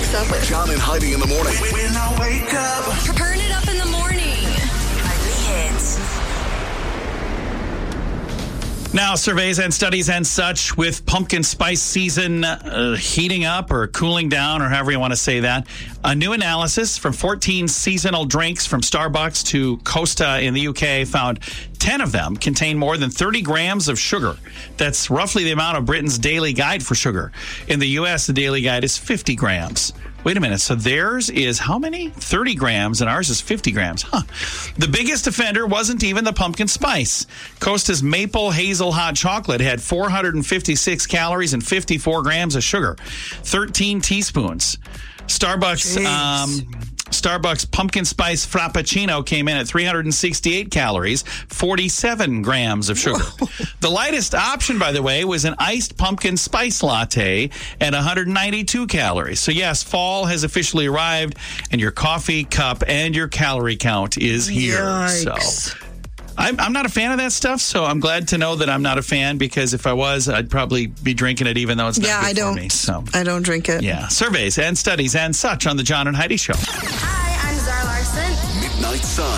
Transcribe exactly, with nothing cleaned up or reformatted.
wakes up with John and Heidi in the morning. When I wake up. Turn it up in the morning. Now, surveys and studies and such with pumpkin spice season uh, heating up or cooling down, or however you want to say that. A new analysis from fourteen seasonal drinks from Starbucks to Costa in the U K found ten of them contain more than thirty grams of sugar. That's roughly the amount of Britain's daily guide for sugar. In the U S, the daily guide is fifty grams. Wait a minute. So theirs is how many? thirty grams, and ours is fifty grams. Huh. The biggest offender wasn't even the pumpkin spice. Costa's maple hazel hot chocolate had four hundred fifty-six calories and fifty-four grams of sugar, thirteen teaspoons. Starbucks um, Starbucks pumpkin spice frappuccino came in at three hundred sixty-eight calories, forty-seven grams of sugar. The lightest option, by the way, was an iced pumpkin spice latte at one hundred ninety-two calories. So yes, fall has officially arrived, and your coffee cup and your calorie count is here. Yikes. So I'm, I'm not a fan of that stuff, so I'm glad to know that I'm not a fan, because if I was, I'd probably be drinking it even though it's not Yeah, good I for don't. me. So. I don't drink it. Yeah, surveys and studies and such on the John and Heidi Show. Hi, I'm Zara Larson. Midnight Sun.